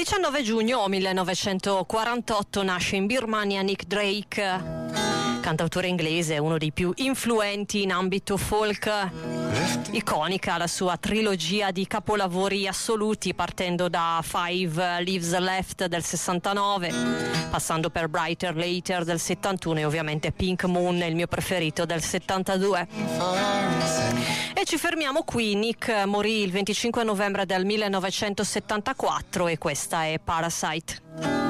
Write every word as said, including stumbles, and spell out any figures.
diciannove giugno millenovecentoquarantotto nasce in Birmania Nick Drake, cantautore inglese, uno dei più influenti in ambito folk. Iconica la sua trilogia di capolavori assoluti, partendo da Five Leaves Left del sessantanove, passando per Brighter Later del settantuno e ovviamente Pink Moon, il mio preferito, del settantadue. E ci fermiamo qui. Nick morì il venticinque novembre del millenovecentosettantaquattro e questa è Parasite.